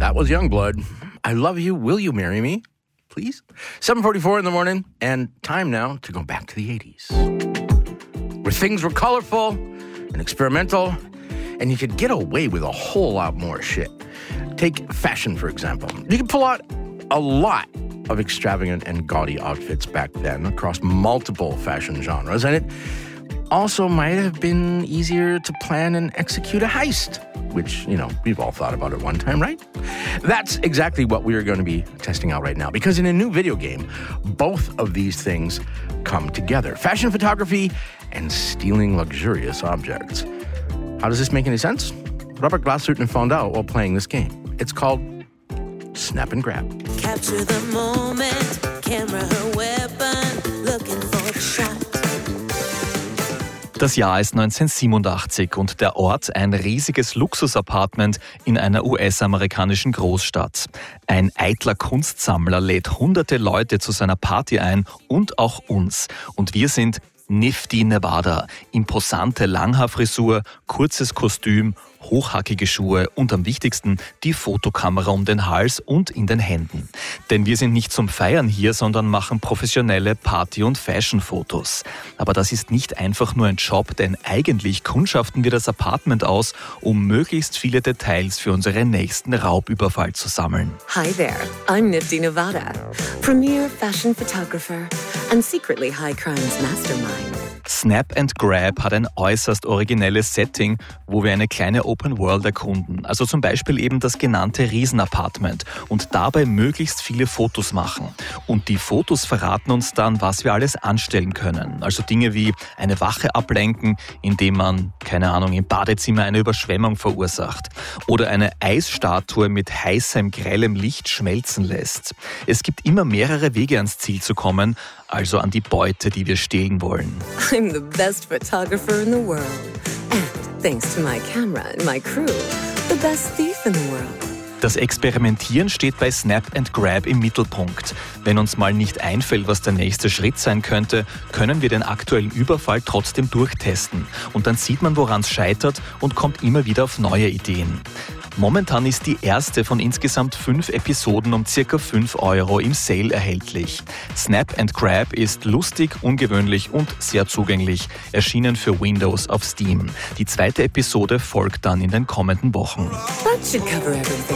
That was Youngblood. I love you. Will you marry me? Please? 7:44 in the morning, and time now to go back to the 80s. Where things were colorful and experimental, and you could get away with a whole lot more shit. Take fashion, for example. You could pull out a lot of extravagant and gaudy outfits back then across multiple fashion genres, and it also might have been easier to plan and execute a heist, which, we've all thought about at one time, right? That's exactly what we are going to be testing out right now, because in a new video game, both of these things come together. Fashion photography and stealing luxurious objects. How does this make any sense? Robert Glassert found out while playing this game. It's called Snap and Grab. Capture the moment, camera her weapon, looking for the shot. Das Jahr ist 1987 und der Ort ein riesiges Luxusapartment in einer US-amerikanischen Großstadt. Ein eitler Kunstsammler lädt hunderte Leute zu seiner Party ein und auch uns. Und wir sind Nifty Nevada. Imposante Langhaarfrisur, kurzes Kostüm, hochhackige Schuhe und am wichtigsten die Fotokamera um den Hals und in den Händen. Denn wir sind nicht zum Feiern hier, sondern machen professionelle Party- und Fashion-Fotos. Aber das ist nicht einfach nur ein Job, denn eigentlich kundschaften wir das Apartment aus, um möglichst viele Details für unseren nächsten Raubüberfall zu sammeln. Hi there, I'm Nifty Nevada, premier fashion photographer and secretly high crimes mastermind. Snap and Grab hat ein äußerst originelles Setting, wo wir eine kleine Open World erkunden. Also zum Beispiel eben das genannte Riesenapartment und dabei möglichst viele Fotos machen. Und die Fotos verraten uns dann, was wir alles anstellen können. Also Dinge wie eine Wache ablenken, indem man, im Badezimmer eine Überschwemmung verursacht. Oder eine Eisstatue mit heißem, grellem Licht schmelzen lässt. Es gibt immer mehrere Wege ans Ziel zu kommen, also an die Beute, die wir stehlen wollen. I'm the best photographer in the world. And thanks to my camera and my crew, the best thief in the world. Das Experimentieren steht bei Snap and Grab im Mittelpunkt. Wenn uns mal nicht einfällt, was der nächste Schritt sein könnte, können wir den aktuellen Überfall trotzdem durchtesten. Und dann sieht man, woran es scheitert und kommt immer wieder auf neue Ideen. Momentan ist die erste von insgesamt 5 Episoden um ca. 5 € im Sale erhältlich. Snap and Grab ist lustig, ungewöhnlich und sehr zugänglich, erschienen für Windows auf Steam. Die zweite Episode folgt dann in den kommenden Wochen. That should cover everything.